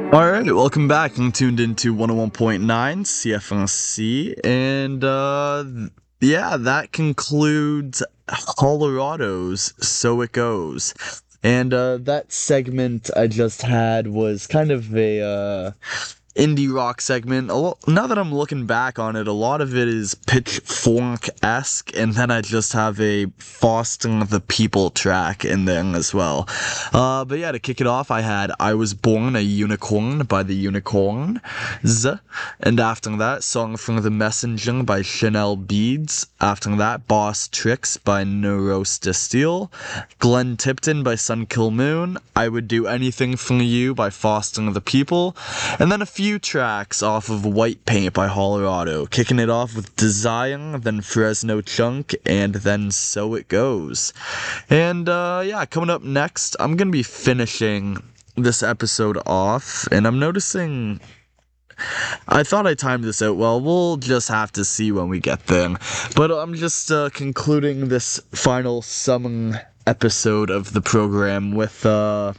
Alright, welcome back. I'm tuned into 101.9 CFNC, and yeah, that concludes Colorado's So It Goes. And that segment I just had was kind of a indie rock segment. Now that I'm looking back on it, a lot of it is Pitchfork-esque, and then I just have a Fostering the People track in there as well. But yeah, to kick it off, I had I Was Born a Unicorn by the Unicorns, and after that, Song from the Messenger by Chanel Beads. After that, Boss Tricks by Neuros de Steel, Glenn Tipton by Sun Kill Moon, I Would Do Anything for You by Fostering the People, and then a few tracks off of White Paint by Colorado, kicking it off with Desire, then Fresno Chunk, and then So It Goes. And yeah, coming up next, I'm gonna be finishing this episode off, and I'm noticing I thought I timed this out well. We'll just have to see when we get there. But I'm just concluding this final summer episode of the program with the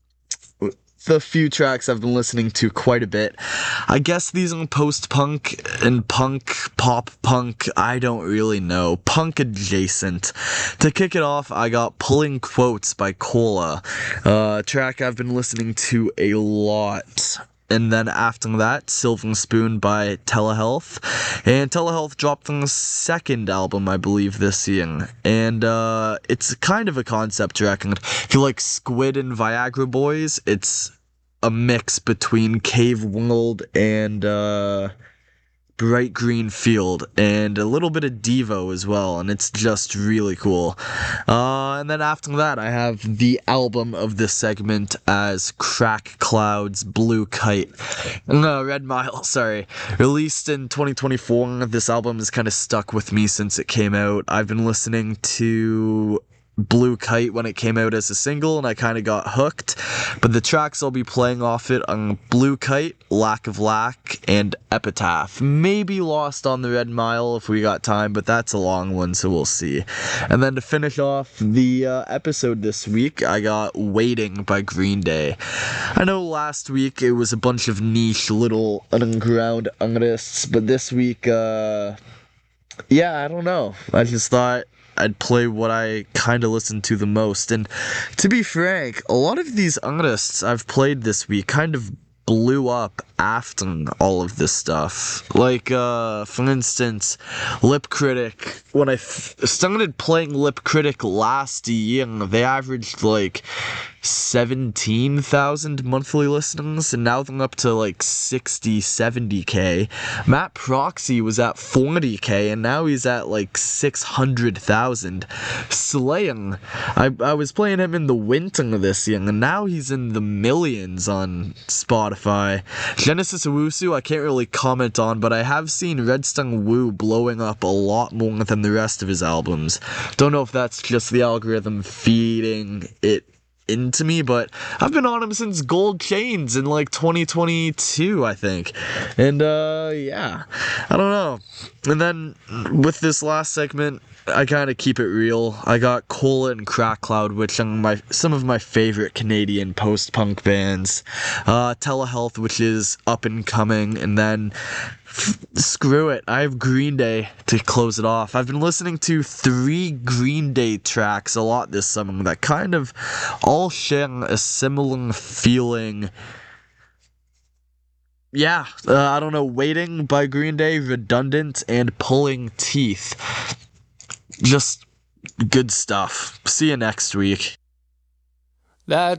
few tracks I've been listening to quite a bit. I guess these are post-punk and punk, pop-punk, I don't really know. Punk adjacent. To kick it off, I got Pulling Quotes by Cola, a track I've been listening to a lot. And then after that, Silver Spoon by Telehealth. And Telehealth dropped their second album, I believe, this year. And it's kind of a concept record. If you like Squid and Viagra Boys, it's a mix between Cave World and Bright Green Field, and a little bit of Devo as well, and it's just really cool. And then after that, I have the album of this segment as Crack Cloud's Blue Kite. No, Red Mile, sorry. Released in 2024, this album has kind of stuck with me since it came out. I've been listening to Blue Kite when it came out as a single, and I kind of got hooked. But the tracks I'll be playing off it are Blue Kite, Lack of Lack, and Epitaph. Maybe Lost on the Red Mile if we got time, but that's a long one, so we'll see. And then to finish off the episode this week, I got Waiting by Green Day. I know last week it was a bunch of niche little underground artists, but this week, yeah, I don't know. I just thought I'd play what I kind of listen to the most. And to be frank, a lot of these artists I've played this week kind of blew up after all of this stuff. Like, for instance, Lip Critic. When I started playing Lip Critic last year, they averaged like 17,000 monthly listeners, and now they're up to like 60, 70k. Matt Proxy was at 40k, and now he's at like 600,000. Slaying. I was playing him in the winter this year, and now he's in the millions on Spotify. Genesis Owusu, I can't really comment on, but I have seen Redstone Wu blowing up a lot more than the rest of his albums. Don't know if that's just the algorithm feeding it into me, but I've been on him since Gold Chains in like 2022, I think. And yeah, I don't know. And then with this last segment, I kind of keep it real. I got Cola and Crack Cloud, which are some of my favorite Canadian post-punk bands. Telehealth, which is up and coming, and then screw it, I have Green Day to close it off. I've been listening to 3 Green Day tracks a lot this summer that kind of all share a similar feeling. Yeah, I don't know, Waiting by Green Day, Redundant, and Pulling Teeth. Just good stuff. See you next week. That